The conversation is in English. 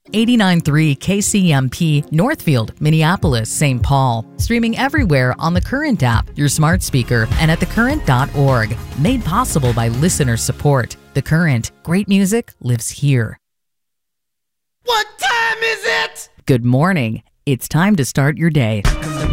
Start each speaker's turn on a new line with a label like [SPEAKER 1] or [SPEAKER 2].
[SPEAKER 1] 89.3 KCMP, Northfield, Minneapolis, St. Paul. Streaming everywhere on the Current app, your smart speaker, and at thecurrent.org. Made possible by listener support. The Current. Great music lives here.
[SPEAKER 2] What time is it?
[SPEAKER 1] Good morning. It's time to start your day.